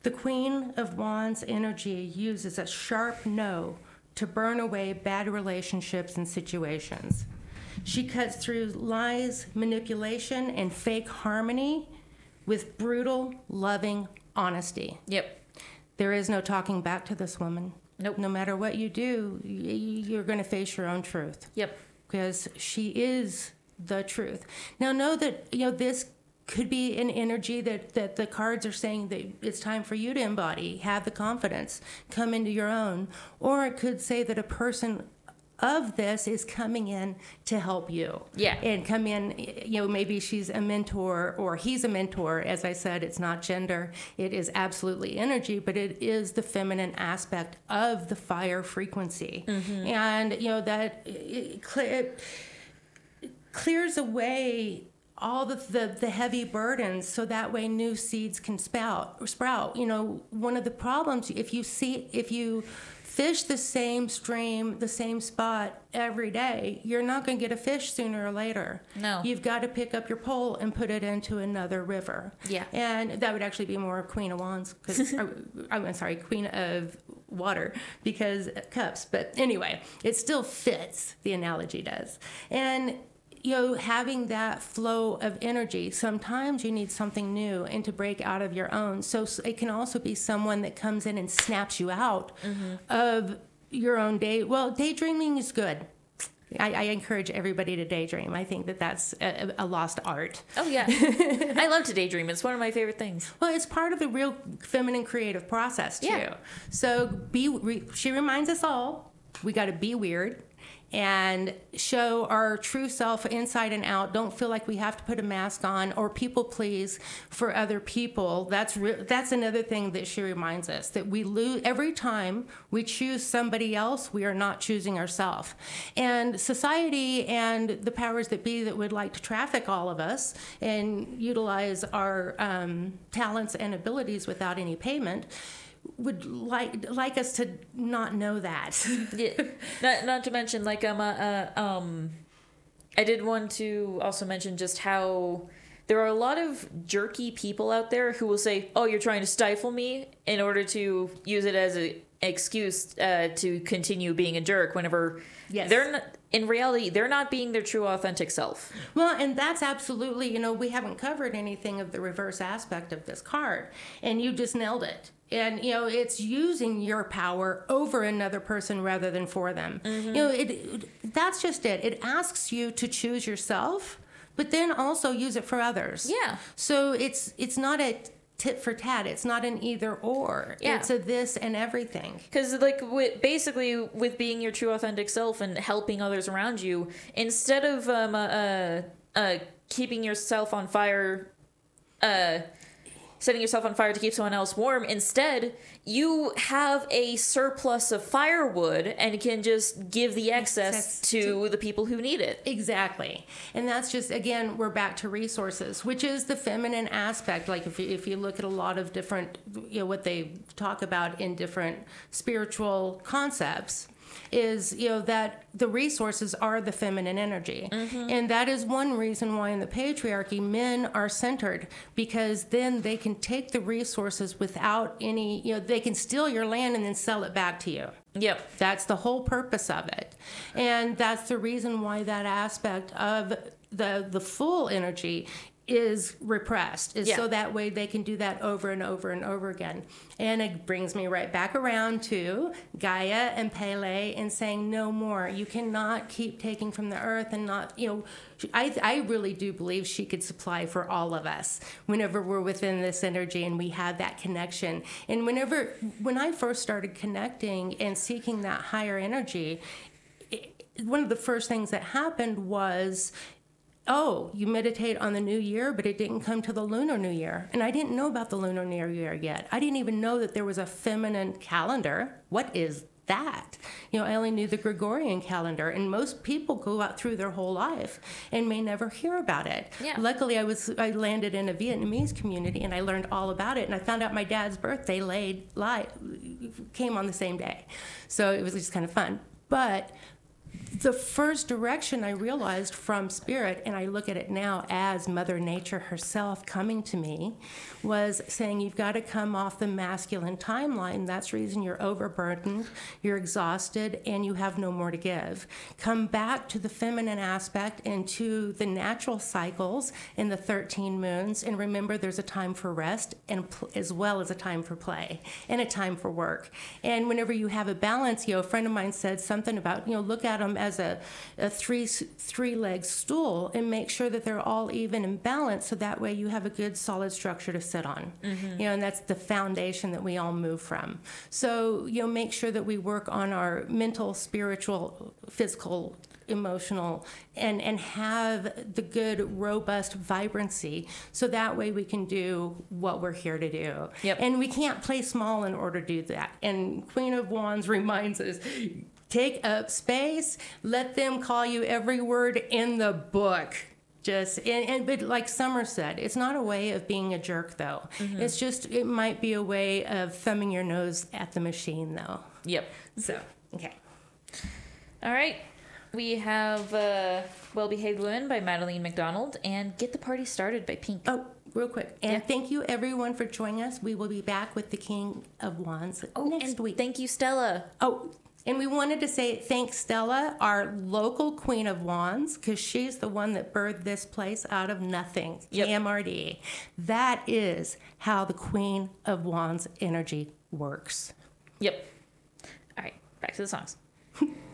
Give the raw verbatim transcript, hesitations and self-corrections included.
The Queen of Wands energy uses a sharp no to burn away bad relationships and situations. She cuts through lies, manipulation, and fake harmony with brutal, loving honesty. Yep. There is no talking back to this woman. Nope. No matter what you do, you're going to face your own truth. Yep. Because she is the truth. Now, know that, you know, this could be an energy that, that the cards are saying that it's time for you to embody, have the confidence, come into your own. Or it could say that a person of this is coming in to help you. Yeah. And come in, you know, maybe she's a mentor or he's a mentor. As I said, it's not gender. It is absolutely energy, but it is the feminine aspect of the fire frequency. Mm-hmm. And, you know, that it, it clears away all the, the the heavy burdens, so that way new seeds can spout or sprout. You know, one of the problems, if you see if you fish the same stream, the same spot every day, you're not going to get a fish sooner or later. No. You've got to pick up your pole and put it into another river. Yeah. And that would actually be more Queen of Wands, because I'm sorry, Queen of Water, because cups. But anyway, it still fits. The analogy does. And you know, having that flow of energy, sometimes you need something new and to break out of your own. So it can also be someone that comes in and snaps you out mm-hmm. of your own day. Well, daydreaming is good. I, I encourage everybody to daydream. I think that that's a, a lost art. Oh, yeah. I love to daydream. It's one of my favorite things. Well, it's part of the real feminine creative process, too. Yeah. So be. Re, she reminds us all, we got to be weird and show our true self inside and out. Don't feel like we have to put a mask on or people please for other people. That's re- that's another thing that she reminds us, that we lose every time we choose somebody else, we are not choosing ourselves. And society and the powers that be that would like to traffic all of us and utilize our um, talents and abilities without any payment would like like us to not know that. Yeah. Not not to mention, like um uh, uh, um, I did want to also mention just how there are a lot of jerky people out there who will say, "Oh, you're trying to stifle me," in order to use it as an excuse uh, to continue being a jerk. Whenever yes. they're not, in reality, they're not being their true, authentic self. Well, and that's absolutely, you know, we haven't covered anything of the reverse aspect of this card, and you just nailed it. And, you know, it's using your power over another person rather than for them. Mm-hmm. You know, it, it that's just it. It asks you to choose yourself, but then also use it for others. Yeah. So it's it's not a tit for tat. It's not an either or. Yeah. It's a this and everything. Because, like, with, basically, with being your true, authentic self and helping others around you, instead of um, uh, uh, uh, keeping yourself on fire, uh, setting yourself on fire to keep someone else warm, instead, you have a surplus of firewood and can just give the excess, excess to, to the people who need it. Exactly. And that's just, again, we're back to resources, which is the feminine aspect. Like if you, if you look at a lot of different, you know, what they talk about in different spiritual concepts, is, you know, that the resources are the feminine energy. Mm-hmm. And that is one reason why in the patriarchy men are centered, because then they can take the resources without any, you know, they can steal your land and then sell it back to you. Yep. That's the whole purpose of it. And that's the reason why that aspect of the the full energy is repressed, is yeah. so that way they can do that over and over and over again. And it brings me right back around to Gaia and Pele and saying no more. You cannot keep taking from the earth and not, you know, I, I really do believe she could supply for all of us whenever we're within this energy and we have that connection. And whenever, when I first started connecting and seeking that higher energy, it, one of the first things that happened was, oh, you meditate on the new year, but it didn't come to the lunar new year. And I didn't know about the lunar new year yet. I didn't even know that there was a feminine calendar. What is that? You know, I only knew the Gregorian calendar, and most people go out through their whole life and may never hear about it. Yeah. Luckily, I was I landed in a Vietnamese community, and I learned all about it, and I found out my dad's birthday laid, lied, came on the same day. So it was just kind of fun. But the first direction I realized from Spirit, and I look at it now as Mother Nature herself coming to me, was saying you've got to come off the masculine timeline. That's the reason you're overburdened, you're exhausted, and you have no more to give. Come back to the feminine aspect and to the natural cycles in the thirteen moons, and remember there's a time for rest and pl- as well as a time for play and a time for work. And whenever you have a balance, you know, a friend of mine said something about, you know, look at them as a, a three three leg stool and make sure that they're all even in balance, so that way you have a good solid structure to sit on. Mm-hmm. You know, and that's the foundation that we all move from. So, you know, make sure that we work on our mental, spiritual, physical, emotional, and and have the good, robust vibrancy, so that way we can do what we're here to do. Yep. And we can't play small in order to do that. And Queen of Wands reminds us, take up space, let them call you every word in the book. Just and, and but like Summer said, it's not a way of being a jerk, though. Mm-hmm. It's just, it might be a way of thumbing your nose at the machine, though. Yep. So, okay. All right. We have uh, Well Behaved Women by Madeline McDonald and Get the Party Started by Pink. Oh, real quick. And yeah. thank you, everyone, for joining us. We will be back with the King of Wands oh, next and week. Thank you, Stella. Oh, and we wanted to say thanks, Stella, our local Queen of Wands, because she's the one that birthed this place out of nothing. Yep. K M R D. That is how the Queen of Wands energy works. Yep. All right, back to the songs.